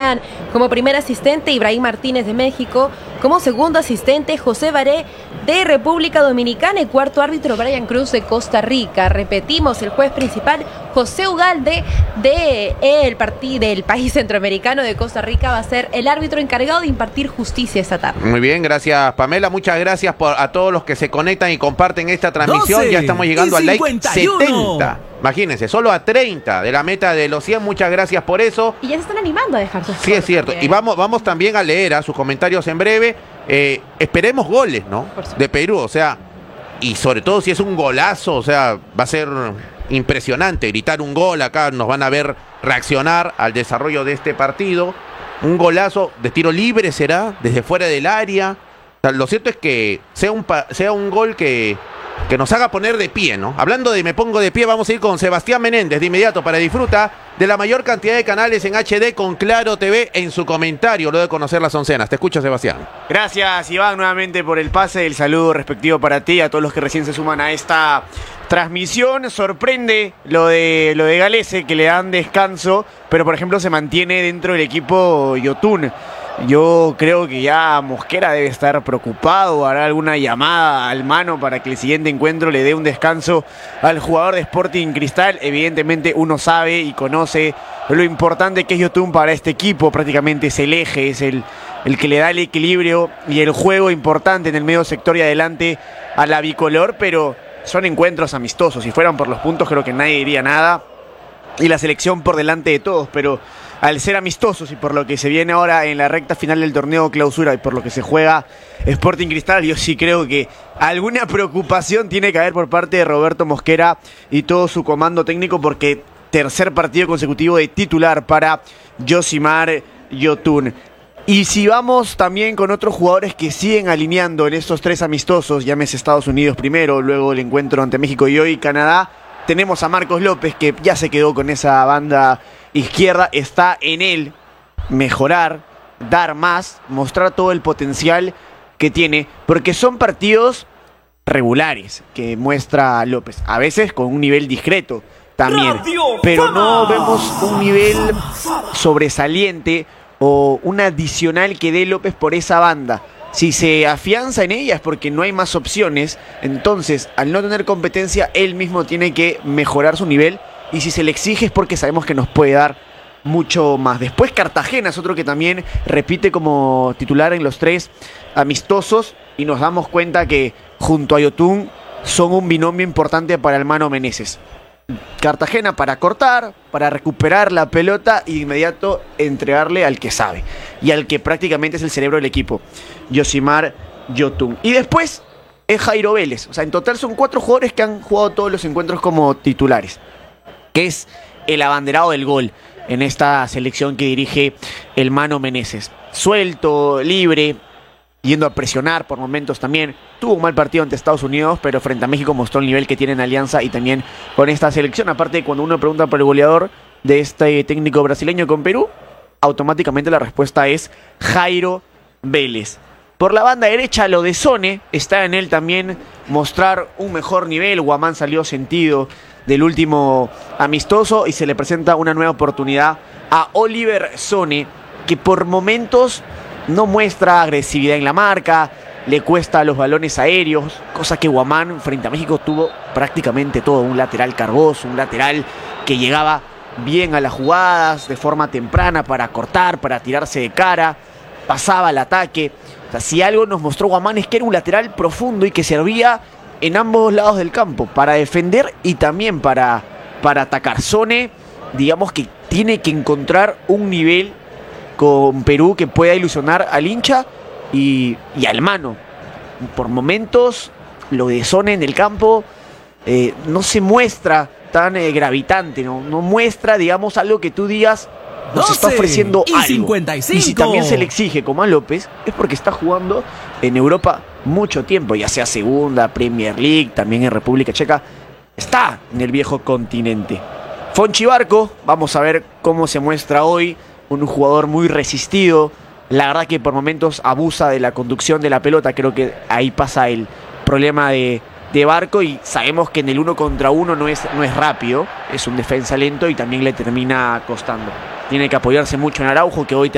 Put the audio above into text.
Esteban como primer asistente, Ibrahim Martínez de México, como segundo asistente José Baré de República Dominicana y cuarto árbitro Brian Cruz de Costa Rica. Repetimos, el juez principal José Ugalde del país centroamericano de Costa Rica va a ser el árbitro encargado de impartir justicia esta tarde. Muy bien, gracias Pamela, muchas gracias a todos los que se conectan y comparten esta transmisión. Ya estamos llegando al like 70. Imagínense, solo a 30 de la meta de los 100, muchas gracias por eso. Y ya se están animando a dejar sus Sí, es cierto. Y vamos también a leer sus comentarios en breve. Esperemos goles, ¿no? De Perú, o sea, y sobre todo si es un golazo, o sea, va a ser impresionante gritar un gol acá, nos van a ver reaccionar al desarrollo de este partido. Un golazo de tiro libre será, desde fuera del área. O sea, lo cierto es que sea un gol que nos haga poner de pie, ¿no? Hablando de me pongo de pie, vamos a ir con Sebastián Menéndez de inmediato para disfrutar de la mayor cantidad de canales en HD con Claro TV en su comentario, luego de conocer las oncenas. Te escucho, Sebastián. Gracias, Iván, nuevamente por el pase, el saludo respectivo para ti y a todos los que recién se suman a esta transmisión. Sorprende lo de Galese, que le dan descanso, pero por ejemplo se mantiene dentro del equipo Yotun. Yo creo que ya Mosquera debe estar preocupado, hará alguna llamada al Mano para que el siguiente encuentro le dé un descanso al jugador de Sporting Cristal. Evidentemente uno sabe y conoce lo importante que es Yotun para este equipo, prácticamente es el eje, es el que le da el equilibrio y el juego importante en el medio sector y adelante a la bicolor, pero son encuentros amistosos. Si fueran por los puntos creo que nadie diría nada y la selección por delante de todos, pero al ser amistosos y por lo que se viene ahora en la recta final del torneo clausura y por lo que se juega Sporting Cristal, yo sí creo que alguna preocupación tiene que haber por parte de Roberto Mosquera y todo su comando técnico, porque tercer partido consecutivo de titular para Yosimar Yotun. Y si vamos también con otros jugadores que siguen alineando en estos tres amistosos, llámese Estados Unidos primero, luego el encuentro ante México y hoy Canadá, tenemos a Marcos López, que ya se quedó con esa banda izquierda. Está en él mejorar, dar más, mostrar todo el potencial que tiene, porque son partidos regulares que muestra López, a veces con un nivel discreto también, pero no vemos un nivel sobresaliente o un adicional que dé López por esa banda. Si se afianza en ella es porque no hay más opciones, entonces al no tener competencia él mismo tiene que mejorar su nivel, y si se le exige es porque sabemos que nos puede dar mucho más. Después Cartagena es otro que también repite como titular en los tres amistosos y nos damos cuenta que junto a Yotun son un binomio importante para el Mano Meneses. Cartagena para cortar, para recuperar la pelota y de inmediato entregarle al que sabe y al que prácticamente es el cerebro del equipo, Yosimar Yotun. Y después es Jairo Vélez. O sea, en total son 4 jugadores que han jugado todos los encuentros como titulares, que es el abanderado del gol en esta selección que dirige el Mano Meneses. Suelto, libre, yendo a presionar por momentos también. Tuvo un mal partido ante Estados Unidos, pero frente a México mostró el nivel que tiene en Alianza y también con esta selección. Aparte, cuando uno pregunta por el goleador de este técnico brasileño con Perú, automáticamente la respuesta es Jairo Vélez. Por la banda derecha, lo de Sone, está en él también mostrar un mejor nivel. Guamán salió sentido del último amistoso y se le presenta una nueva oportunidad a Oliver Sone, que por momentos no muestra agresividad en la marca, le cuesta los balones aéreos, cosa que Guamán frente a México tuvo prácticamente todo. Un lateral cargoso, un lateral que llegaba bien a las jugadas de forma temprana para cortar, para tirarse de cara, pasaba al ataque. O sea, si algo nos mostró Guamán es que era un lateral profundo y que servía en ambos lados del campo, para defender y también para atacar. Sone, digamos que tiene que encontrar un nivel con Perú que pueda ilusionar al hincha y al Mano. Por momentos lo de Sone en el campo no se muestra tan gravitante, no muestra, digamos, algo que tú digas nos está ofreciendo algo. 55. Y si también se le exige como a López, es porque está jugando en Europa mucho tiempo, ya sea segunda, Premier League, también en República Checa, está en el viejo continente. Fonchi Barco, vamos a ver cómo se muestra hoy, un jugador muy resistido, la verdad que por momentos abusa de la conducción de la pelota, creo que ahí pasa el problema de Barco, y sabemos que en el 1 contra 1 no es rápido, es un defensa lento y también le termina costando. Tiene que apoyarse mucho en Araujo, que hoy